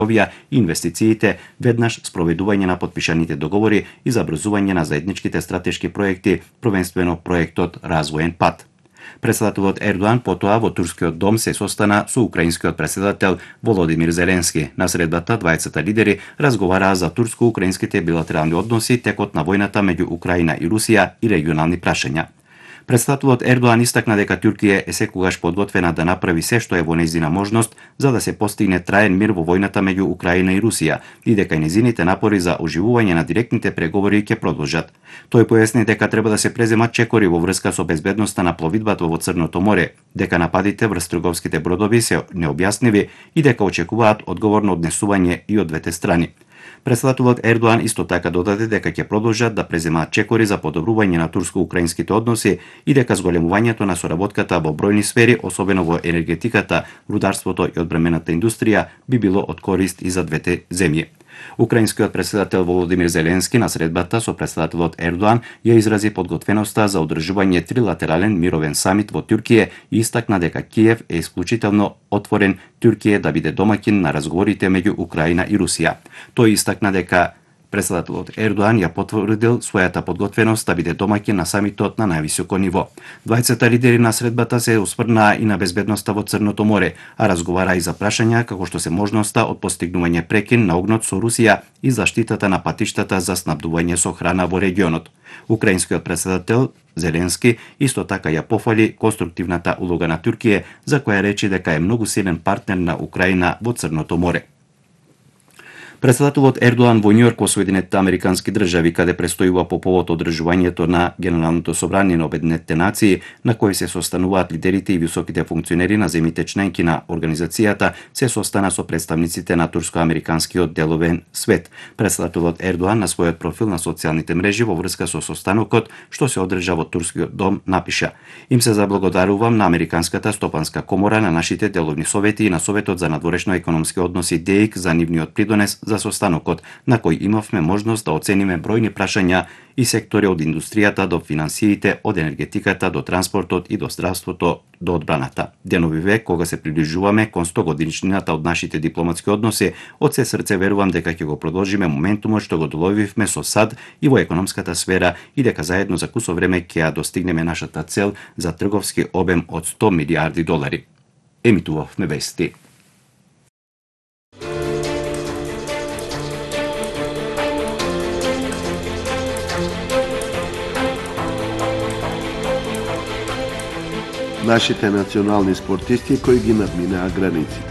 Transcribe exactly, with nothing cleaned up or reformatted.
инвестициите, веднаш спроведување на подпишаните договори и забрзување на заедничките стратешки проекти, провенствено проектот Развоен пат. Председателот Ердоан потоа во Турскиот дом се состана со украинскиот председател Володимир Зеленски. На средбата дваесетта лидери разговараа за турско-украинските билатерални односи, текот на војната меѓу Украина и Русија и регионални прашања. Председателот Ердоан истакна дека Туркија е секогаш подготвена да направи се што е во нејзина можност за да се постигне траен мир во војната меѓу Украина и Русија и дека нејзините напори за оживување на директните преговори ќе продолжат. Тој појасни дека треба да се преземат чекори во врска со безбедноста на пловидбата во Црното море, дека нападите врз трговските бродови се необјасневи и дека очекуваат одговорно однесување и од двете страни. Председателот Ердоан исто така додаде дека ќе продолжат да преземаат чекори за подобрување на турско-украинските односи и дека зголемувањето на соработката во бројни сфери, особено во енергетиката, рударството и одбрамената индустрија, би било од корист и за двете земји. Украинскиот председател Володимир Зеленски на средбата со председателот Ердоан ја изрази подготвеноста за одржување трилатерален мировен самит во Туркија и истакна дека Киев е исклучително отворен Туркија да биде домаќин на разговорите меѓу Украина и Русија. Тој истакна дека председателот Ердоан ја потврдил својата подготвеност да биде домаќин на самитот на највисоко ниво. дваесетта лидери на средбата се осврнаа и на безбедноста во Црното море, а разговараа и за прашања како што се можноста од постигнување прекин на огнот со Русија и заштитата на патиштата за снабдување со храна во регионот. Украинскиот председател Зеленски исто така ја пофали конструктивната улога на Туркија, за која речи дека е многу силен партнер на Украина во Црното море. Председателот Ердоан во Њујорк во Соединетите Американски држави, каде престојува по повод одржувањето на Генералното собрание на Обединетите нации, на кој се состануваат лидерите и високите функционери на земјите членки на организацијата, се состана со представниците на турско-американскиот деловен свет. Председателот Ердоан на својот профил на социјалните мрежи во врска со состанокот што се одржа во Турскиот дом напиша: "Им се заблагодарувам на Американската стопанска комора, на нашите деловни совети и на Советот за надворешно економски односи ДЕИК за нивниот придонес за состанокот, на кој имавме можност да оцениме бројни прашања и сектори од индустријата до финансиите, од енергетиката до транспортот и до здравството до одбраната. Денови век кога се приближуваме кон сто годишнината од нашите дипломатски односи, од се срце верувам дека ќе го продолжиме моментумот што го доловивме со САД и во економската сфера и дека заедно за кусо време ќе ја достигнеме нашата цел за трговски обем од сто милијарди долари." Емитувавме вести. Нашите национални спортисти кои ги надминаа границите.